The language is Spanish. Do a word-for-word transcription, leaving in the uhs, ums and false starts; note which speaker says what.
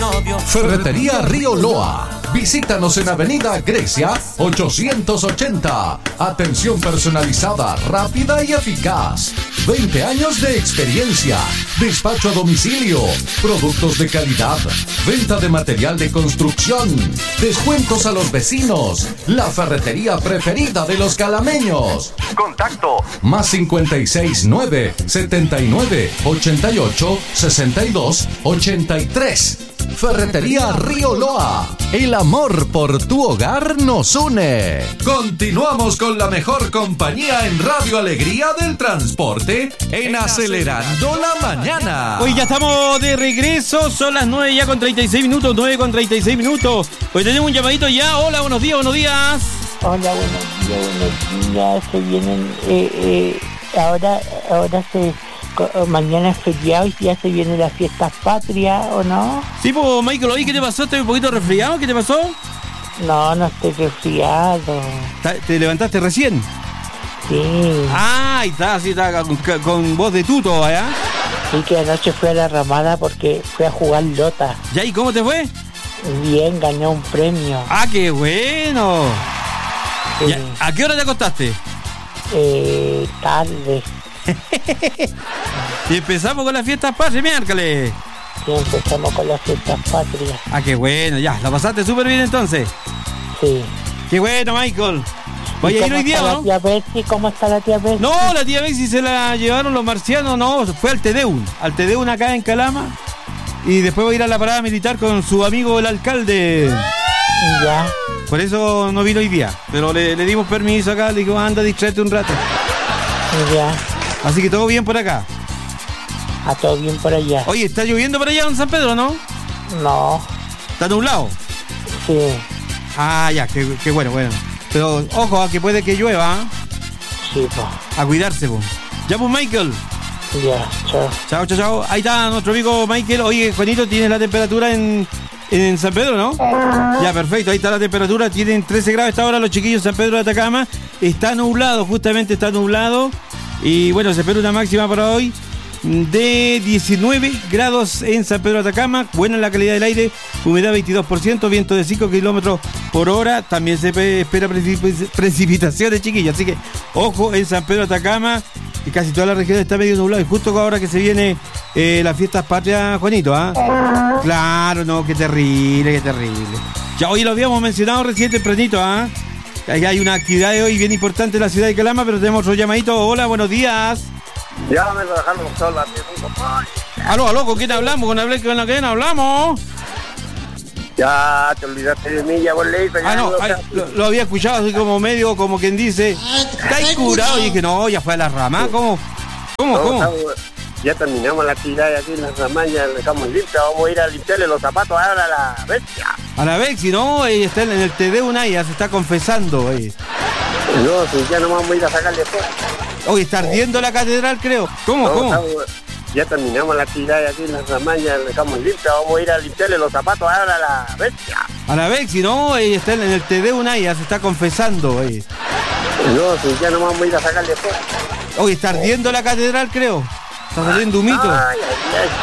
Speaker 1: Ferretería Río Loa. Visítanos en Avenida Grecia ochocientos ochenta. Atención personalizada, rápida y eficaz. veinte años de experiencia. Despacho a domicilio. Productos de calidad. Venta de material de construcción. Descuentos a los vecinos. La ferretería preferida de los calameños. Contacto más cincuenta y seis nueve setenta y nueve ochenta y ocho sesenta y dos ochenta y tres. Ferretería Río Loa. El amor por tu hogar nos une. Continuamos con la mejor compañía en Radio Alegría del Transporte en Acelerando la Mañana.
Speaker 2: Hoy ya estamos de regreso, son las nueve ya con treinta y seis minutos, nueve con treinta y seis minutos. Hoy tenemos un llamadito ya. Hola, buenos días, buenos días.
Speaker 3: Hola, buenos días, buenos días. Se vienen, eh, eh, ahora, ahora se... mañana es feriado y ya se vienen las fiestas patrias, ¿o no?
Speaker 2: Sí, pues, Michael, ¿oí qué te pasó? ¿Estás un poquito resfriado? ¿Qué te pasó?
Speaker 3: No, no estoy resfriado.
Speaker 2: ¿Te levantaste recién?
Speaker 3: Sí.
Speaker 2: Ah, y está, así está, con, con voz de tuto, ¿eh?
Speaker 3: Sí, que anoche fui a la ramada porque fui a jugar lota.
Speaker 2: ¿Ya? ¿Y cómo te fue?
Speaker 3: Bien, gané un premio.
Speaker 2: ¡Ah, qué bueno!
Speaker 3: Sí.
Speaker 2: Ya, ¿a qué hora te acostaste?
Speaker 3: Eh, tarde.
Speaker 2: Y empezamos con las fiestas patrias, miércoles.
Speaker 3: Sí, empezamos con las fiestas patrias.
Speaker 2: Ah, qué bueno, ya, ¿la pasaste súper bien entonces?
Speaker 3: Sí.
Speaker 2: Qué bueno, Michael. ¿Vaya a ir hoy día, no?
Speaker 3: ¿La tía Betsy? ¿Cómo está la tía Betsy?
Speaker 2: No, la tía Betsy se la llevaron los marcianos, no, fue al Tedeum, al Tedeum acá en Calama. Y después va a ir a la parada militar con su amigo el alcalde.
Speaker 3: Ya.
Speaker 2: Por eso no vino hoy día, pero le, le dimos permiso acá, le digo, anda, distráete un rato.
Speaker 3: Ya.
Speaker 2: Así que todo bien por acá.
Speaker 3: Ah, todo bien por allá.
Speaker 2: Oye, ¿está lloviendo por allá en San Pedro, no?
Speaker 3: No.
Speaker 2: ¿Está nublado?
Speaker 3: Sí.
Speaker 2: Ah, ya, qué, qué bueno, bueno. Pero ojo, a que puede que llueva.
Speaker 3: Sí, pues.
Speaker 2: A cuidarse, pues. Ya, pues, Michael.
Speaker 3: Ya, chao.
Speaker 2: Chao, chao, chao. Ahí está nuestro amigo Michael. Oye, Juanito, ¿tienes la temperatura en, en San Pedro, no? Ya, perfecto. Ahí está la temperatura. Tienen trece grados esta hora los chiquillos de San Pedro de Atacama. Está nublado, justamente está nublado. Y bueno, se espera una máxima para hoy de diecinueve grados en San Pedro de Atacama. Buena la calidad del aire, humedad veintidós por ciento, viento de cinco kilómetros por hora. También se espera precip- precipitaciones, chiquillos. Así que ojo en San Pedro de Atacama. Y casi toda la región está medio nublado. Y justo ahora que se viene eh, las fiestas patrias, Juanito, ¿ah? ¿eh? Claro, no, qué terrible, qué terrible. Ya hoy lo habíamos mencionado recién tempranito, ¿ah? ¿eh? Hay una actividad de hoy bien importante en la ciudad de Calama, pero tenemos otro llamadito. Hola, buenos días.
Speaker 4: Ya me lo dejaron sola.
Speaker 2: Aló, aló, ¿con quién hablamos? ¿Con la con quién hablamos?
Speaker 4: Ya te olvidaste de mí, ya vos leí.
Speaker 2: Ah, no, ay, lo, lo había escuchado así como medio, como quien dice, ¿estáis curado? Y dije, no, ya fue a la rama. ¿Cómo? ¿Cómo?
Speaker 4: No,
Speaker 2: ¿Cómo?
Speaker 4: Estamos, ya terminamos la actividad aquí en las ramas, ya dejamos limpia. Vamos a ir a limpiarle los zapatos ahora a la bestia.
Speaker 2: A la Bexi, ¿no? Ella está en el T D una y ya se está confesando. Eh.
Speaker 4: No, si ya no vamos a ir a sacarle fuera.
Speaker 2: Hoy está ardiendo la catedral, creo. ¿Cómo?
Speaker 4: No,
Speaker 2: ¿Cómo?
Speaker 4: Estamos, ya terminamos la actividad aquí en las ramas, ya dejamos limpia. Vamos a ir a limpiarle los zapatos ahora a la bestia.
Speaker 2: A la Bexi, ¿no? Ella está en el T D una y ya se está confesando. Eh.
Speaker 4: No, si ya no vamos a ir a sacarle fuera.
Speaker 2: Hoy está ardiendo la catedral, creo. Está saliendo humito.
Speaker 4: Ay, ay, ay.